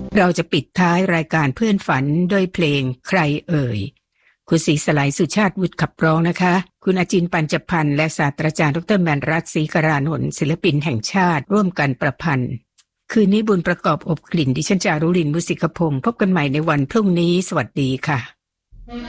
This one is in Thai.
เราจะปิดท้ายรายการเพื่อนฝันด้วยเพลงใครเอ่ยคุณศรีสลายสุชาติวุฒิขับร้องนะคะคุณอาจินปัญจพันธ์และศาสตราจารย์ดรแมนรัตน์ศรีกรานนท์ศิลปินแห่งชาติร่วมกันประพันธ์คืนนี้บุญประกอบอบกลิ่นดิฉันจารุลินมุสิกพงศ์พบกันใหม่ในวันพรุ่งนี้สวัสดีค่ะ